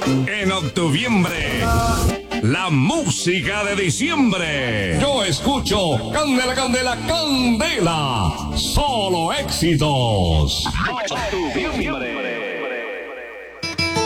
En octubre, la música de diciembre. Yo escucho Candela, Candela, Candela. Solo éxitos. Octubre.